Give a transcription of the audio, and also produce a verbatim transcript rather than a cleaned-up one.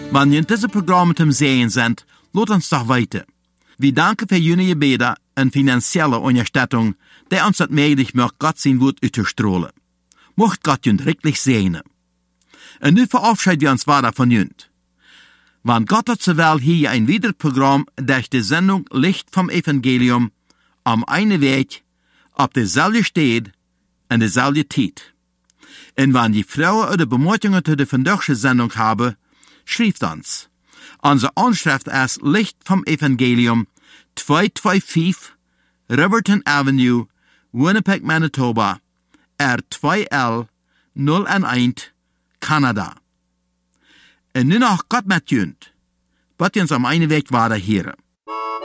Wenn ihr in diesem Programm mit dem Sehen sind, lasst uns doch weiter. Wir danken für jene Gebete und finanzielle Unterstützung, die uns das möglich macht, Gott sein Wort auszustrahlen. Mocht Gott uns wirklich segnen. Und nun verabschieden wir uns weiter von uns. Wenn Gott hat zur Welt hier ein weiteres Programm durch die Sendung Licht vom Evangelium am einen Weg, auf derselbe Stelle und derselbe Zeit. Und wenn die Frauen oder Bemerkungen zu der vandaagse Sendung haben, schreibt uns. Unsere Anschrift ist Licht vom Evangelium, zweihunderfünfundzweißig Riverton Avenue, Winnipeg, Manitoba, R zwei L null eins, Kanada. Und nun noch Gott mit uns. Bot uns am einen Weg weiter hier.